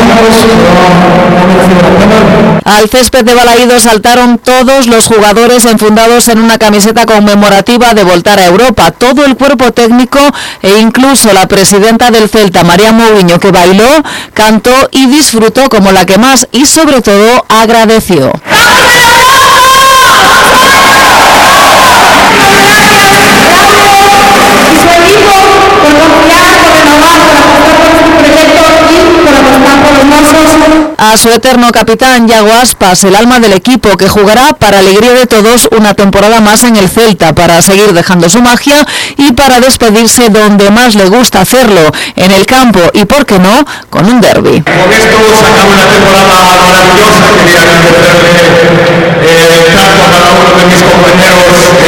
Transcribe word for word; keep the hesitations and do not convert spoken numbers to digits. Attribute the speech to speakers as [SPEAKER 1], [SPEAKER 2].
[SPEAKER 1] Al césped de Balaídos saltaron todos los jugadores enfundados en una camiseta conmemorativa de voltar a Europa. Todo el cuerpo técnico e incluso la presidenta del Celta, María Mourinho, que bailó, cantó y disfrutó como la que más y sobre todo agradeció. A su eterno capitán, Yago Aspas, el alma del equipo, que jugará para alegría de todos una temporada más en el Celta, para seguir dejando su magia y para despedirse donde más le gusta hacerlo, en el campo y, por qué no, con un derbi.
[SPEAKER 2] Con esto se acaba una temporada maravillosa. Quería agradecerle el trato a cada uno de mis compañeros.